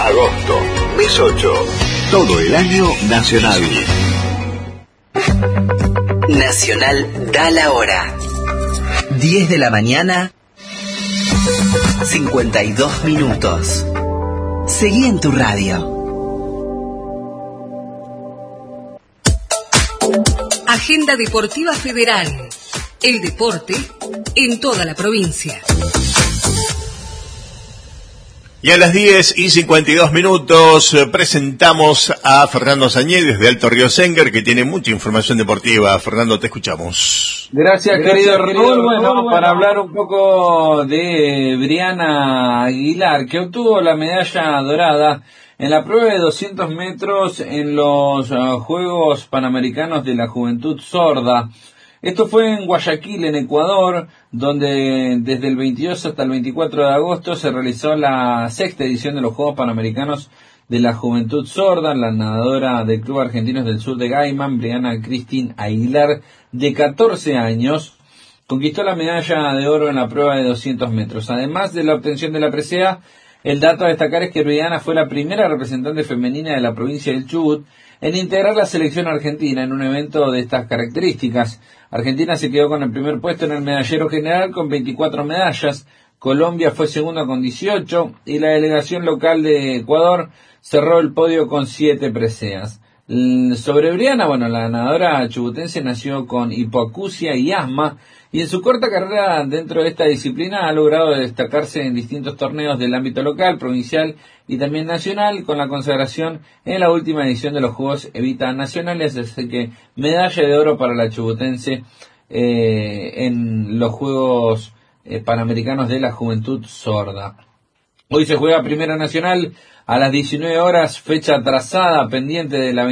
Agosto, mes 8. Todo el año Nacional. Nacional da la hora. 10 de la mañana, 52 minutos. Seguí en tu radio. Agenda Deportiva Federal. El deporte en toda la provincia. Y a las 10:52 presentamos a Fernando Sañé desde Alto Río Senguer, que tiene mucha información deportiva. Fernando, te escuchamos. Gracias, querido Raúl. Bueno, para hablar un poco de Briana Aguilar, que obtuvo la medalla dorada en la prueba de 200 metros en los Juegos Panamericanos de la Juventud Sorda. Esto fue en Guayaquil, en Ecuador, donde desde el 22 hasta el 24 de agosto se realizó la sexta edición de los Juegos Panamericanos de la Juventud Sorda. La nadadora del Club Argentinos del Sur de Gaiman, Briana Cristín Aguilar, de 14 años, conquistó la medalla de oro en la prueba de 200 metros. Además de la obtención de la presea, el dato a destacar es que Briana fue la primera representante femenina de la provincia del Chubut en integrar la selección argentina en un evento de estas características. Argentina se quedó con el primer puesto en el medallero general con 24 medallas, Colombia fue segunda con 18 y la delegación local de Ecuador cerró el podio con 7 preseas. Sobre Briana, bueno, la nadadora chubutense nació con hipoacusia y asma y en su corta carrera dentro de esta disciplina ha logrado destacarse en distintos torneos del ámbito local, provincial y también nacional, con la consagración en la última edición de los Juegos Evita Nacionales, así que medalla de oro para la chubutense en los Juegos Panamericanos de la Juventud Sorda. Hoy se juega Primera Nacional a las 19 horas, fecha atrasada, pendiente de la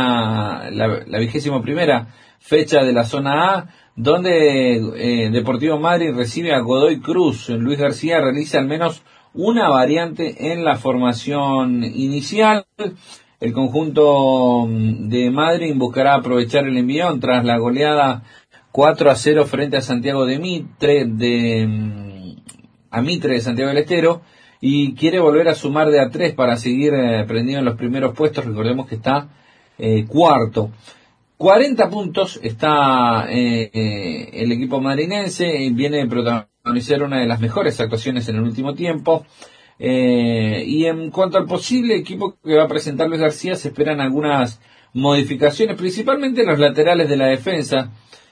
21ª fecha de la zona A, donde Deportivo Madryn recibe a Godoy Cruz. Luis García realiza al menos una variante en la formación inicial. El conjunto de Madryn buscará aprovechar el envión tras la goleada 4-0 frente a Santiago de Mitre de Santiago del Estero, y quiere volver a sumar de a 3 para seguir prendido en los primeros puestos. Recordemos que está cuarto. 40 puntos está el equipo madrinense, y viene a protagonizar una de las mejores actuaciones en el último tiempo. Y en cuanto al posible equipo que va a presentar Luis García, se esperan algunas modificaciones, principalmente en los laterales de la defensa.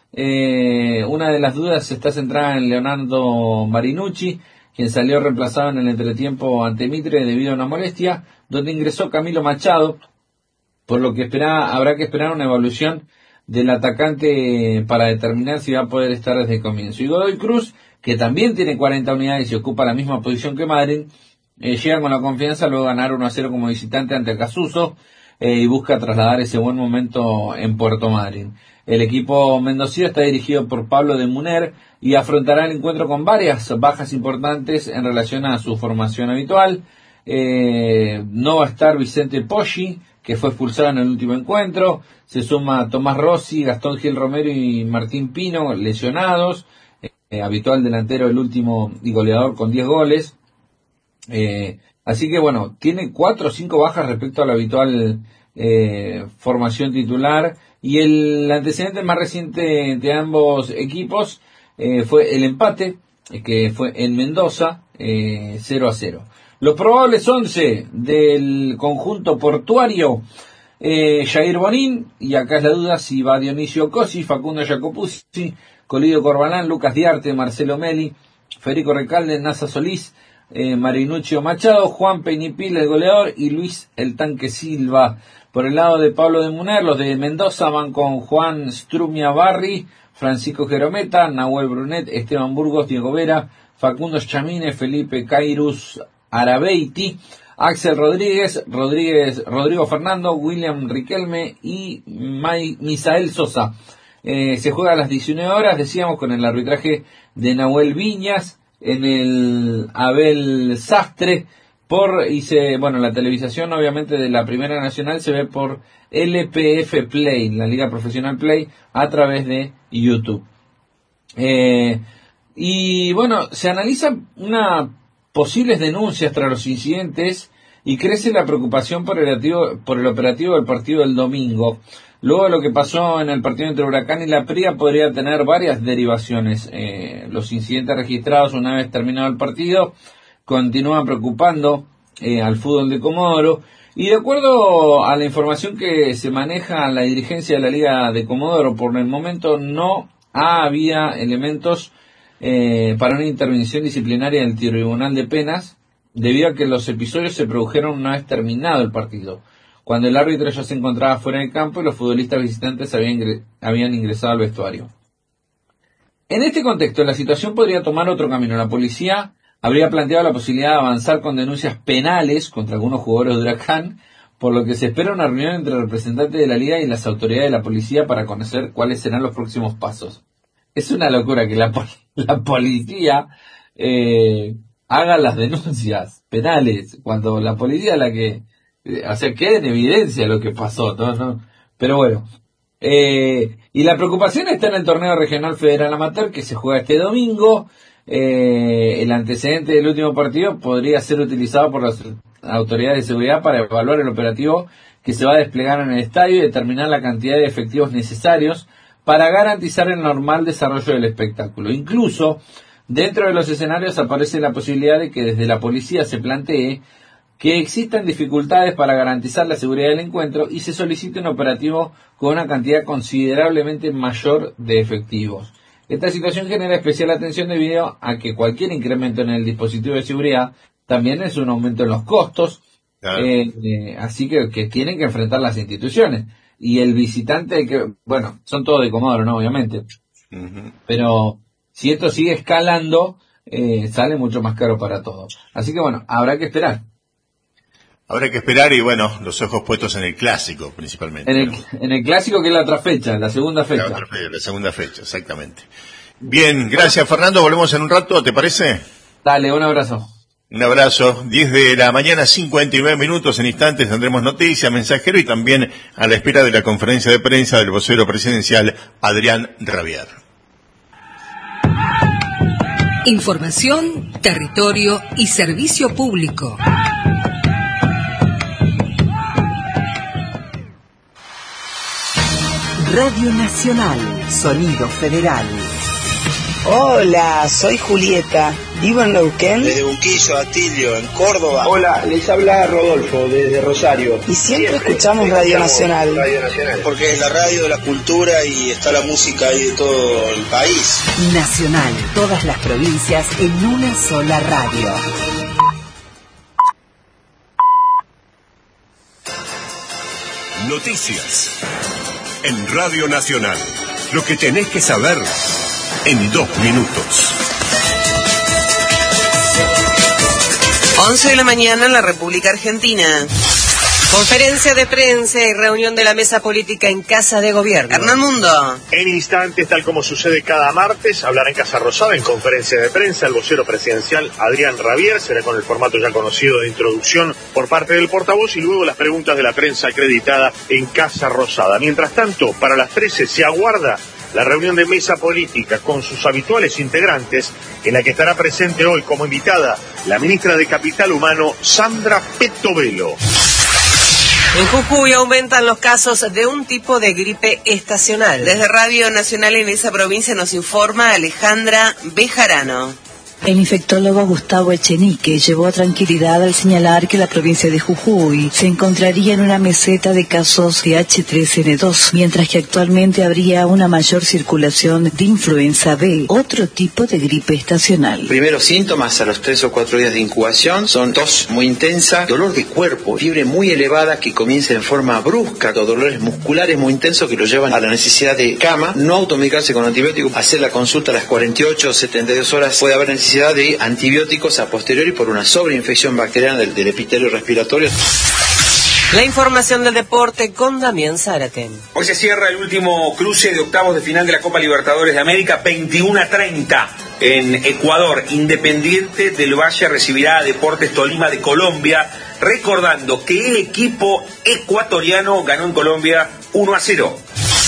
Una de las dudas está centrada en Leonardo Marinucci, quien salió reemplazado en el entretiempo ante Mitre debido a una molestia, donde ingresó Camilo Machado, por lo que habrá que esperar una evaluación del atacante para determinar si va a poder estar desde el comienzo. Y Godoy Cruz, que también tiene 40 unidades y ocupa la misma posición que Madryn, llega con la confianza luego de ganar 1-0 como visitante ante Acasuso, y busca trasladar ese buen momento en Puerto Madryn. El equipo mendocino está dirigido por Pablo de Muner y afrontará el encuentro con varias bajas importantes en relación a su formación habitual. No va a estar Vicente Poggi, que fue expulsado en el último encuentro. Se suma Tomás Rossi, Gastón Gil Romero y Martín Pino, lesionados. Habitual delantero, el último y goleador con 10 goles. Así que bueno, tiene 4 o 5 bajas respecto a la habitual formación titular. Y el antecedente más reciente entre ambos equipos fue el empate, que fue en Mendoza, 0-0. Los probables 11 del conjunto portuario: Jair Bonín, y acá es la duda si va Dionisio Cosi, Facundo Jacopuzzi, Colidio Corbalán, Lucas Diarte, Marcelo Meli, Federico Recalde, Nasa Solís, Marinucci Machado, Juan Peñipil, el goleador, y Luis el Tanque Silva. Por el lado de Pablo de Muner, los de Mendoza van con Juan Strumia Barri, Francisco Jerometa, Nahuel Brunet, Esteban Burgos, Diego Vera, Facundo Chamine, Felipe Cairus Arabeiti, Axel Rodríguez, Rodrigo Fernando, William Riquelme y Misael Sosa. Se juega a las 19 horas, decíamos, con el arbitraje de Nahuel Viñas, en el Abel Sastre, la televisación obviamente de la Primera Nacional se ve por LPF Play, la Liga Profesional Play, a través de YouTube. Y bueno, se analizan posibles denuncias tras los incidentes y crece la preocupación por el operativo del partido del domingo. Luego de lo que pasó en el partido entre Huracán y La Pría podría tener varias derivaciones. Los incidentes registrados una vez terminado el partido continúan preocupando al fútbol de Comodoro, y de acuerdo a la información que se maneja la dirigencia de la Liga de Comodoro, por el momento no había elementos para una intervención disciplinaria del Tribunal de Penas, debido a que los episodios se produjeron una vez terminado el partido, cuando el árbitro ya se encontraba fuera del campo y los futbolistas visitantes habían ingresado al vestuario. En este contexto, la situación podría tomar otro camino. La policía habría planteado la posibilidad de avanzar con denuncias penales contra algunos jugadores de Huracán, por lo que se espera una reunión entre representantes de la Liga y las autoridades de la policía para conocer cuáles serán los próximos pasos. Es una locura que la policía haga las denuncias penales, cuando la policía es la que... queda en evidencia lo que pasó, ¿no? Pero bueno. Y la preocupación está en el torneo regional federal amateur que se juega este domingo. El antecedente del último partido podría ser utilizado por las autoridades de seguridad para evaluar el operativo que se va a desplegar en el estadio y determinar la cantidad de efectivos necesarios para garantizar el normal desarrollo del espectáculo. Incluso, dentro de los escenarios aparece la posibilidad de que desde la policía se plantee que existan dificultades para garantizar la seguridad del encuentro y se solicite un operativo con una cantidad considerablemente mayor de efectivos. Esta situación genera especial atención debido a que cualquier incremento en el dispositivo de seguridad también es un aumento en los costos, claro. Así que tienen que enfrentar las instituciones. Y el visitante, son todos de Comodoro, ¿no? Obviamente. Uh-huh. Pero si esto sigue escalando, sale mucho más caro para todos. Así que habrá que esperar. Habrá que esperar y los ojos puestos en el clásico principalmente. En el clásico, que es la otra fecha, la segunda fecha. La segunda fecha, exactamente. Bien, gracias Fernando, volvemos en un rato, ¿te parece? Dale, un abrazo. Un abrazo, 10 de la mañana, 59 minutos, en instantes tendremos noticias, mensajero y también a la espera de la conferencia de prensa del vocero presidencial Adrián Rabier. Información, territorio y servicio público. Radio Nacional, Sonido Federal. Hola, soy Julieta, vivo en Neuquén. Desde Unquillo, Atilio, en Córdoba. Hola, les habla Rodolfo, desde Rosario. Y siempre escuchamos Radio Nacional. Porque es la radio de la cultura y está la música ahí de todo el país. Nacional, todas las provincias en una sola radio. Noticias en Radio Nacional. Lo que tenés que saber en 2 minutos. 11 de la mañana en la República Argentina. Conferencia de prensa y reunión de la mesa política en Casa de Gobierno. Hernán Mundo. En instantes, tal como sucede cada martes, hablará en Casa Rosada en conferencia de prensa el vocero presidencial Adrián Rabier. Será con el formato ya conocido de introducción por parte del portavoz y luego las preguntas de la prensa acreditada en Casa Rosada. Mientras tanto, para las 13 se aguarda la reunión de mesa política con sus habituales integrantes, en la que estará presente hoy como invitada la ministra de Capital Humano, Sandra Petovelo. En Jujuy aumentan los casos de un tipo de gripe estacional. Desde Radio Nacional en esa provincia nos informa Alejandra Bejarano. El infectólogo Gustavo Echenique llevó tranquilidad al señalar que la provincia de Jujuy se encontraría en una meseta de casos de H3N2, mientras que actualmente habría una mayor circulación de influenza B, otro tipo de gripe estacional. Primeros síntomas a los 3 o 4 días de incubación son tos muy intensa, dolor de cuerpo, fiebre muy elevada que comienza en forma brusca, dolores musculares muy intensos que lo llevan a la necesidad de cama, no automedicarse con antibióticos, hacer la consulta a las 48 o 72 horas, puede haber necesidad de antibióticos a posteriori por una sobreinfección bacteriana del epitelio respiratorio. La información del deporte con Damián Zárate. Hoy se cierra el último cruce de octavos de final de la Copa Libertadores de América, 21:30 en Ecuador. Independiente del Valle recibirá a Deportes Tolima de Colombia, recordando que el equipo ecuatoriano ganó en Colombia 1-0.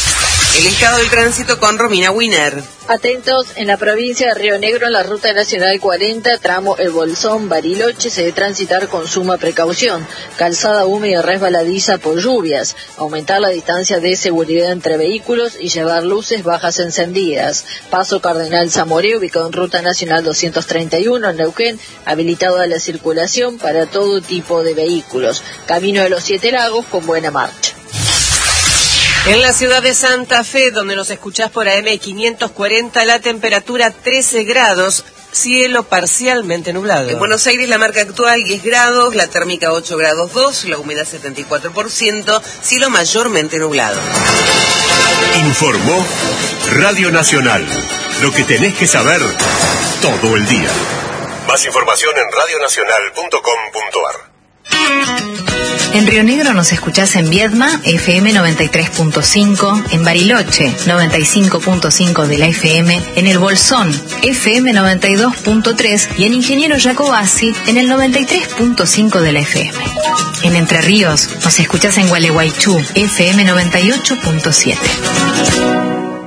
El estado del tránsito con Romina Winer. Atentos, en la provincia de Río Negro, en la ruta nacional 40, tramo El Bolsón, Bariloche, se debe transitar con suma precaución. Calzada húmeda y resbaladiza por lluvias. Aumentar la distancia de seguridad entre vehículos y llevar luces bajas encendidas. Paso Cardenal Zamoré, ubicado en ruta nacional 231 en Neuquén, habilitado a la circulación para todo tipo de vehículos. Camino de los Siete Lagos con buena marcha. En la ciudad de Santa Fe, donde nos escuchás por AM 540, la temperatura 13 grados, cielo parcialmente nublado. En Buenos Aires la marca actual 10 grados, la térmica 8 grados 2, la humedad 74%, cielo mayormente nublado. Informó Radio Nacional. Lo que tenés que saber todo el día. Más información en radionacional.com.ar. En Río Negro nos escuchás en Viedma, FM 93.5, en Bariloche, 95.5 de la FM, en El Bolsón, FM 92.3 y en Ingeniero Jacobasi, en el 93.5 de la FM. En Entre Ríos nos escuchás en Gualeguaychú, FM 98.7.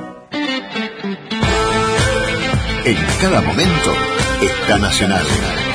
En cada momento está Nacional.